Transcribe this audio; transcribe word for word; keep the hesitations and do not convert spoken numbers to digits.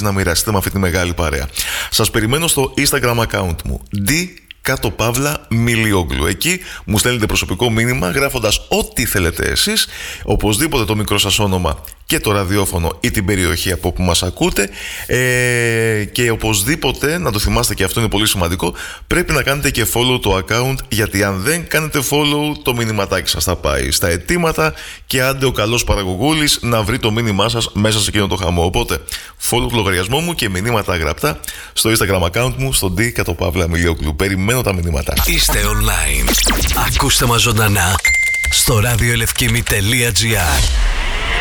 να μοιραστείτε με αυτή τη μεγάλη παρέα. Σας περιμένω στο Instagram account μου, D κάτω παύλα Μιλιόγλου. Εκεί μου στέλνετε προσωπικό μήνυμα γράφοντας ό,τι θέλετε εσείς, οπωσδήποτε το μικρό σας όνομα και το ραδιόφωνο ή την περιοχή από όπου μας ακούτε, ε, και οπωσδήποτε, να το θυμάστε και αυτό είναι πολύ σημαντικό, πρέπει να κάνετε και follow το account, γιατί αν δεν κάνετε follow το μηνυματάκι σας θα πάει στα αιτήματα και άντε ο καλός παραγωγούλης να βρει το μήνυμά σας μέσα σε εκείνο το χαμό. Οπότε follow το λογαριασμό μου και μηνύματα γραπτά στο Instagram account μου, στο D κάτω παύλα Μιλιόγλου. Περιμένω τα μηνύματα. Είστε online. Ακούστε μας ζωντανά στο ραδιοελευκήμη τελεία τζι άρ.